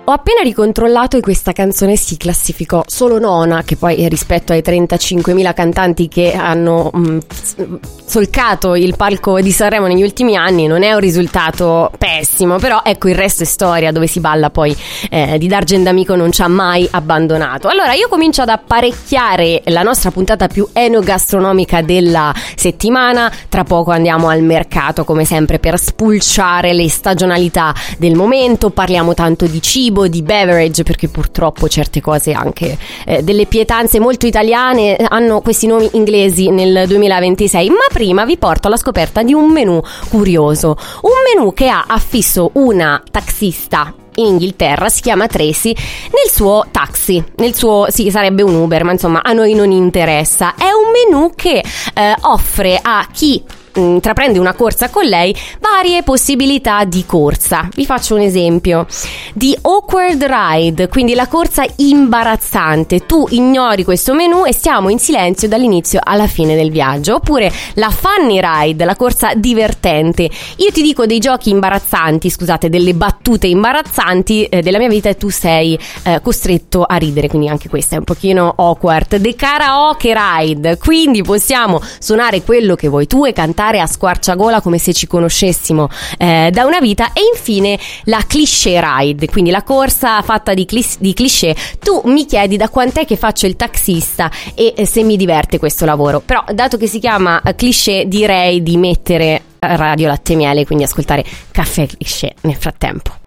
Ho appena ricontrollato e questa canzone si classificò solo nona, che poi rispetto ai 35.000 cantanti che hanno solcato il palco di Sanremo negli ultimi anni non è un risultato pessimo, però ecco, il resto è storia, dove si balla poi di Dargen D'Amico non ci ha mai abbandonato. Allora io comincio ad apparecchiare la nostra puntata più enogastronomica della settimana. Tra poco andiamo al mercato come sempre per spulciare le stagionalità del momento, parliamo tanto di cibo, di beverage, perché purtroppo certe cose, anche delle pietanze molto italiane, hanno questi nomi inglesi nel 2026. Ma prima vi porto alla scoperta di un menù curioso, un menù che ha affisso una taxista in Inghilterra, si chiama Tracy, nel suo taxi, sì, sarebbe un Uber, ma insomma a noi non interessa. È un menù che offre a chi intraprende una corsa con lei varie possibilità di corsa. Vi faccio un esempio: di awkward ride, quindi la corsa imbarazzante, tu ignori questo menù e stiamo in silenzio dall'inizio alla fine del viaggio. Oppure la funny ride, la corsa divertente, io ti dico dei giochi imbarazzanti, scusate, delle battute imbarazzanti della mia vita e tu sei costretto a ridere, quindi anche questa è un pochino awkward. The karaoke ride, quindi possiamo suonare quello che vuoi tu e cantare a squarciagola come se ci conoscessimo da una vita. E infine la cliché ride, quindi la corsa fatta di cliché. Tu mi chiedi da quant'è che faccio il taxista e se mi diverte questo lavoro, però dato che si chiama cliché direi di mettere Radio Latte e Miele, quindi ascoltare Caffè Cliché nel frattempo.